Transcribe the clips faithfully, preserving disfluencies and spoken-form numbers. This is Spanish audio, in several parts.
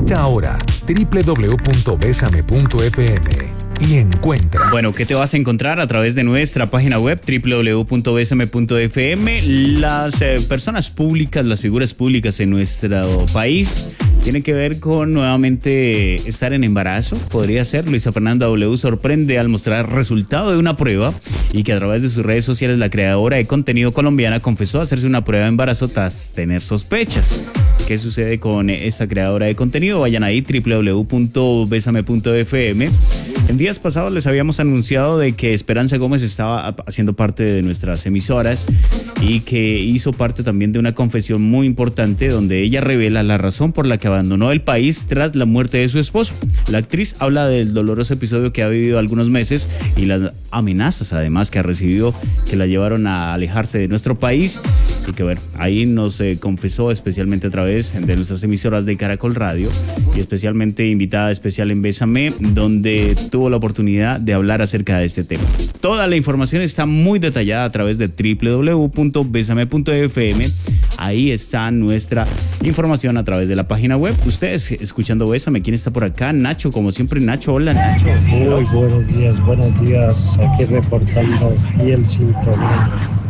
Visita ahora doble u doble u doble u punto besame punto efe eme y encuentra. Bueno, ¿qué te vas a encontrar a través de nuestra página web doble u doble u doble u punto besame punto efe eme? Las eh, personas públicas, las figuras públicas en nuestro país tienen que ver con nuevamente estar en embarazo. Podría ser. Luisa Fernanda W sorprende al mostrar resultado de una prueba y que a través de sus redes sociales la creadora de contenido colombiana confesó hacerse una prueba de embarazo tras tener sospechas. ¿Qué sucede con esta creadora de contenido? Vayan ahí, doble u doble u doble u punto besame punto efe eme. En días pasados les habíamos anunciado de que Esperanza Gómez estaba haciendo parte de nuestras emisoras y que hizo parte también de una confesión muy importante donde ella revela la razón por la que abandonó el país tras la muerte de su esposo. La actriz habla del doloroso episodio que ha vivido algunos meses y las amenazas además que ha recibido que la llevaron a alejarse de nuestro país. Y que bueno, ahí nos eh, confesó especialmente a través de nuestras emisoras de Caracol Radio y especialmente invitada especial en Bésame, donde tuvo la oportunidad de hablar acerca de este tema. Toda la información está muy detallada a través de doble u doble u doble u punto besame punto efe eme. Ahí está nuestra información a través de la página web. Ustedes escuchando Bésame, ¿quién está por acá? Nacho, como siempre. Nacho, hola Nacho. Muy buenos días, buenos días. Aquí reportando fiel sintonía.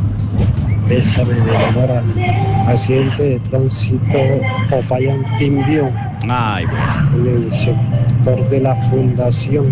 Bésame de la Mora, accidente de tránsito Popayán-Timbío. Ay, bueno. En el sector de la fundación.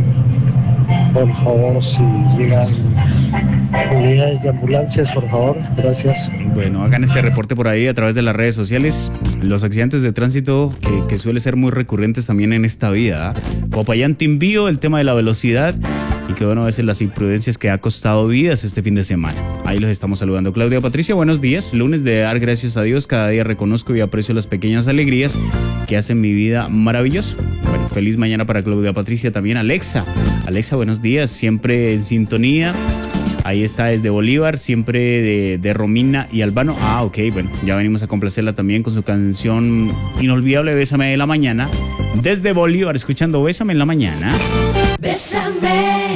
Por favor, si llegan unidades de ambulancias, por favor, gracias. Bueno, hagan ese reporte por ahí a través de las redes sociales. Los accidentes de tránsito que, que suelen ser muy recurrentes también en esta vida. ¿eh? Popayán-Timbío, el tema de la velocidad. Y que bueno, a veces las imprudencias que ha costado vidas este fin de semana. Ahí los estamos saludando. Claudia Patricia, buenos días. Lunes de dar gracias a Dios. Cada día reconozco y aprecio las pequeñas alegrías que hacen mi vida maravillosa. Bueno, feliz mañana para Claudia Patricia. También Alexa. Alexa, buenos días. Siempre en sintonía. Ahí está desde Bolívar, siempre de, de Romina y Albano. Ah, ok, bueno, ya venimos a complacerla también con su canción inolvidable Bésame de la mañana. Desde Bolívar, escuchando Bésame en la mañana. Bésame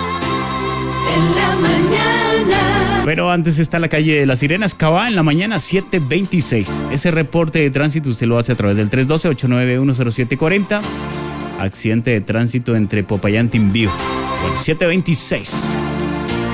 en la mañana. Pero antes está la calle de las Sirenas, Cabá, en la mañana siete veintiséis. Ese reporte de tránsito usted lo hace a través del tres uno dos, ocho nueve uno, cero siete cuatro cero. Accidente de tránsito entre Popayán y Timbío. Bueno, siete veintiséis.